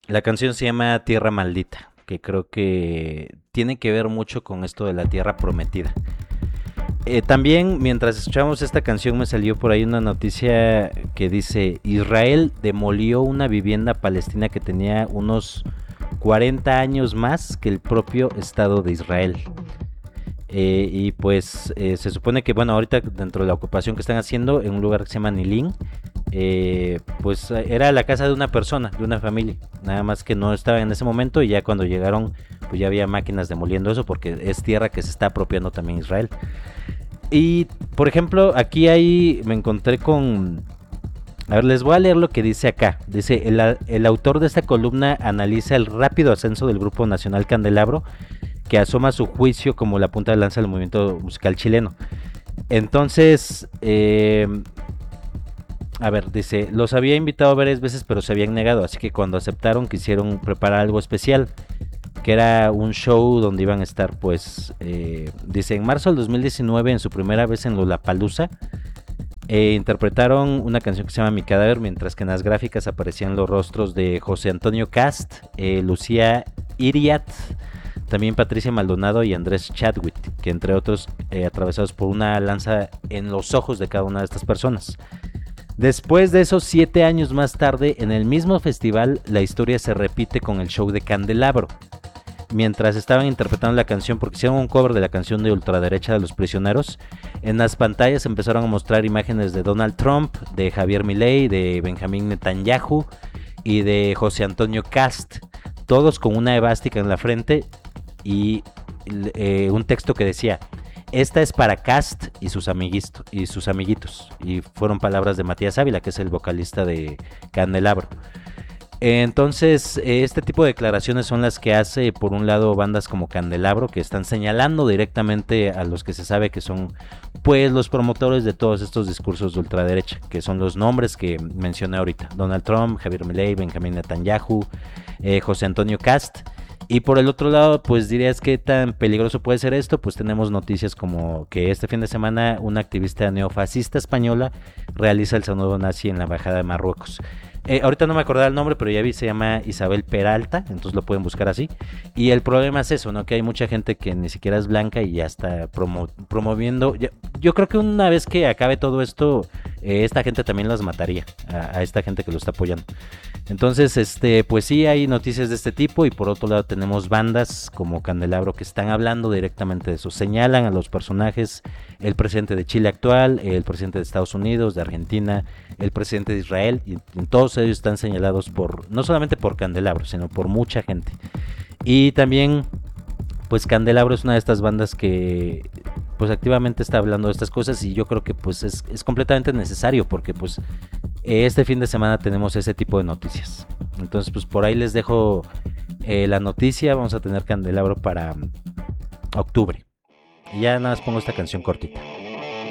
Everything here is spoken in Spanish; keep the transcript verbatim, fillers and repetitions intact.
La canción se llama Tierra Maldita, que creo que tiene que ver mucho con esto de la tierra prometida. Eh, también, mientras escuchamos esta canción, me salió por ahí una noticia que dice: Israel demolió una vivienda palestina que tenía unos cuarenta años más que el propio Estado de Israel. Eh, y pues eh, se supone que, bueno, ahorita dentro de la ocupación que están haciendo en un lugar que se llama Nilín, eh, pues era la casa de una persona, de una familia, nada más que no estaba en ese momento, y ya cuando llegaron pues ya había máquinas demoliendo eso porque es tierra que se está apropiando también Israel. Y por ejemplo, aquí hay, me encontré con... A ver, les voy a leer lo que dice acá. Dice: el, el autor de esta columna analiza el rápido ascenso del Grupo Nacional Candelabro, que asoma su juicio como la punta de lanza del movimiento musical chileno. Entonces, eh, a ver, dice: los había invitado varias veces, pero se habían negado, así que cuando aceptaron quisieron preparar algo especial, que era un show donde iban a estar, pues, eh, dice, en marzo del dos mil diecinueve, en su primera vez en Lollapalooza, eh, interpretaron una canción que se llama Mi Cadáver, mientras que en las gráficas aparecían los rostros de José Antonio Cast, eh, Lucía Iriart, también Patricia Maldonado y Andrés Chadwick, que entre otros, eh, atravesados por una lanza en los ojos de cada una de estas personas. Después de esos siete años más tarde, en el mismo festival, la historia se repite con el show de Candelabro. Mientras estaban interpretando la canción, porque hicieron un cover de la canción de ultraderecha de Los Prisioneros, en las pantallas empezaron a mostrar imágenes de Donald Trump, de Javier Milei, de Benjamín Netanyahu y de José Antonio Cast, todos con una evástica en la frente y eh, un texto que decía: esta es para Cast y sus, amiguitos, y sus amiguitos. Y fueron palabras de Matías Ávila, que es el vocalista de Candelabro. Entonces, este tipo de declaraciones son las que hace, por un lado, bandas como Candelabro, que están señalando directamente a los que se sabe que son, pues, los promotores de todos estos discursos de ultraderecha, que son los nombres que mencioné ahorita: Donald Trump, Javier Milei, Benjamín Netanyahu, eh, José Antonio Cast. Y por el otro lado, pues dirías: ¿qué tan peligroso puede ser esto? Pues tenemos noticias como que este fin de semana una activista neofascista española realiza el saludo nazi en la embajada de Marruecos. Eh, ahorita no me acordaba el nombre, pero ya vi, se llama Isabel Peralta, entonces lo pueden buscar así. Y el problema es eso, ¿no? Que hay mucha gente que ni siquiera es blanca y ya está promo promoviendo. Yo, yo creo que una vez que acabe todo esto, eh, esta gente también las mataría, a, a esta gente que lo está apoyando. Entonces, este, pues sí, hay noticias de este tipo. Y por otro lado tenemos bandas como Candelabro que están hablando directamente de eso. Señalan a los personajes: el presidente de Chile actual, el presidente de Estados Unidos, de Argentina, el presidente de Israel. Y todos ellos están señalados por, no solamente por Candelabro, sino por mucha gente. Y también, pues Candelabro es una de estas bandas que pues activamente está hablando de estas cosas, y yo creo que pues es, es completamente necesario, porque pues este fin de semana tenemos ese tipo de noticias. Entonces pues por ahí les dejo eh, la noticia. Vamos a tener Candelabro para um, octubre. Y ya nada más pongo esta canción cortita.